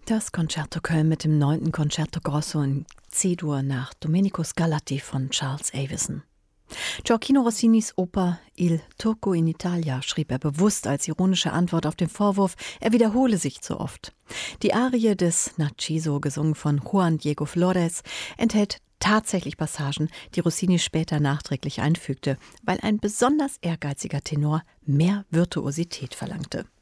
Das Concerto Köln mit dem 9. Concerto Grosso in C-Dur nach Domenico Scarlatti von Charles Avison. Gioacchino Rossinis Oper Il Turco in Italia schrieb er bewusst als ironische Antwort auf den Vorwurf, er wiederhole sich zu oft. Die Arie des Narciso, gesungen von Juan Diego Flores, enthält tatsächlich Passagen, die Rossini später nachträglich einfügte, weil ein besonders ehrgeiziger Tenor mehr Virtuosität verlangte.